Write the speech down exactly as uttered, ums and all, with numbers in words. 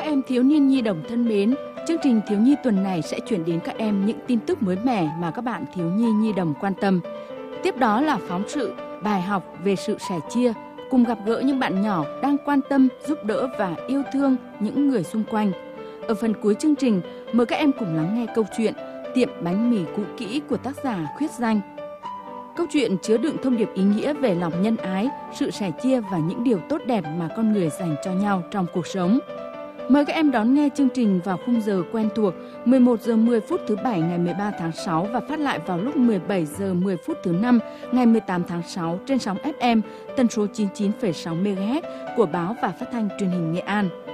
em thiếu niên nhi đồng thân mến, chương trình Thiếu nhi tuần này sẽ chuyển đến các em những tin tức mới mẻ mà các bạn thiếu nhi nhi đồng quan tâm. Tiếp đó là phóng sự, bài học về sự sẻ chia, cùng gặp gỡ những bạn nhỏ đang quan tâm, giúp đỡ và yêu thương những người xung quanh. Ở phần cuối chương trình, mời các em cùng lắng nghe câu chuyện Tiệm bánh mì cũ kỹ của tác giả Khuyết Danh. Câu chuyện chứa đựng thông điệp ý nghĩa về lòng nhân ái, sự sẻ chia và những điều tốt đẹp mà con người dành cho nhau trong cuộc sống. Mời các em đón nghe chương trình vào khung giờ quen thuộc mười một giờ mười phút thứ Bảy ngày mười ba tháng sáu và phát lại vào lúc mười bảy giờ mười phút thứ Năm ngày mười tám tháng sáu trên sóng ép em tần số chín mươi chín phẩy sáu mê ga héc của Báo và Phát thanh Truyền hình Nghệ An.